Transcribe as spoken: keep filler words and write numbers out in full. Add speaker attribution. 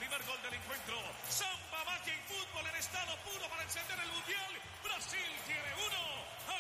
Speaker 1: primer gol del encuentro. Samba, magia y fútbol en estado puro para encender el Mundial. Brasil tiene uno,